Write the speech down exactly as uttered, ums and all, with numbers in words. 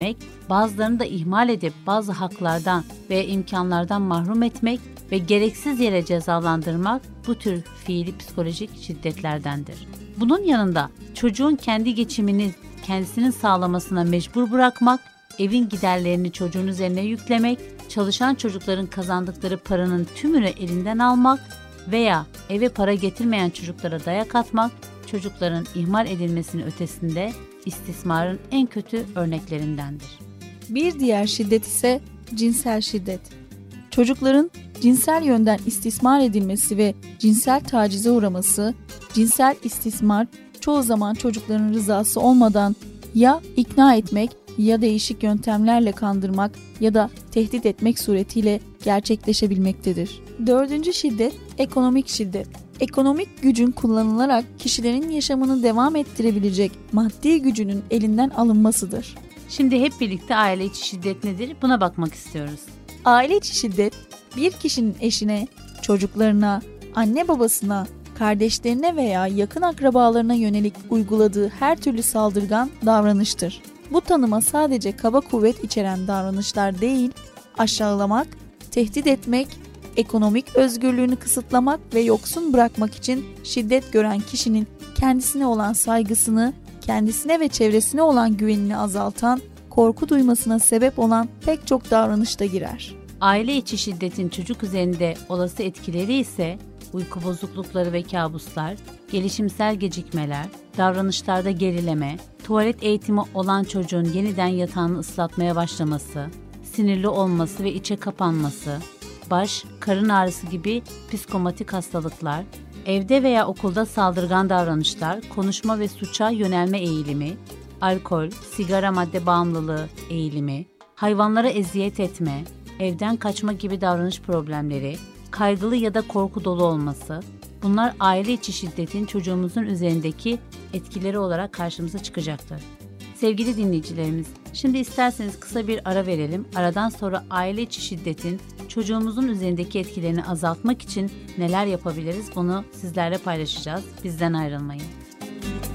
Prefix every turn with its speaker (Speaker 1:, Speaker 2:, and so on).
Speaker 1: bazılarını da ihmal edip bazı haklardan ve imkanlardan mahrum etmek ve gereksiz yere cezalandırmak bu tür fiili psikolojik şiddetlerdendir. Bunun yanında çocuğun kendi geçimini kendisinin sağlamasına mecbur bırakmak, evin giderlerini çocuğun üzerine yüklemek, çalışan çocukların kazandıkları paranın tümünü elinden almak veya eve para getirmeyen çocuklara dayak atmak, çocukların ihmal edilmesinin ötesinde istismarın en kötü örneklerindendir.
Speaker 2: Bir diğer şiddet ise cinsel şiddet. Çocukların cinsel yönden istismar edilmesi ve cinsel tacize uğraması, cinsel istismar çoğu zaman çocukların rızası olmadan ya ikna etmek ya değişik yöntemlerle kandırmak ya da tehdit etmek suretiyle gerçekleşebilmektedir. Dördüncü şiddet, ekonomik şiddet. Ekonomik gücün kullanılarak kişilerin yaşamını devam ettirebilecek maddi gücünün elinden alınmasıdır.
Speaker 1: Şimdi hep birlikte aile içi şiddet nedir? Buna bakmak istiyoruz.
Speaker 2: Aile içi şiddet, bir kişinin eşine, çocuklarına, anne babasına, kardeşlerine veya yakın akrabalarına yönelik uyguladığı her türlü saldırgan davranıştır. Bu tanıma sadece kaba kuvvet içeren davranışlar değil, aşağılamak, tehdit etmek, ekonomik özgürlüğünü kısıtlamak ve yoksun bırakmak için şiddet gören kişinin kendisine olan saygısını, kendisine ve çevresine olan güvenini azaltan, korku duymasına sebep olan pek çok davranış da girer.
Speaker 1: Aile içi şiddetin çocuk üzerinde olası etkileri ise uyku bozuklukları ve kabuslar, gelişimsel gecikmeler, davranışlarda gerileme, tuvalet eğitimi olan çocuğun yeniden yatağını ıslatmaya başlaması, sinirli olması ve içe kapanması, baş, karın ağrısı gibi psikomatik hastalıklar, evde veya okulda saldırgan davranışlar, konuşma ve suça yönelme eğilimi, alkol, sigara madde bağımlılığı eğilimi, hayvanlara eziyet etme, evden kaçma gibi davranış problemleri, kaygılı ya da korku dolu olması, bunlar aile içi şiddetin çocuğumuzun üzerindeki etkileri olarak karşımıza çıkacaktır. Sevgili dinleyicilerimiz, şimdi isterseniz kısa bir ara verelim. Aradan sonra aile içi şiddetin çocuğumuzun üzerindeki etkilerini azaltmak için neler yapabiliriz bunu sizlerle paylaşacağız. Bizden ayrılmayın.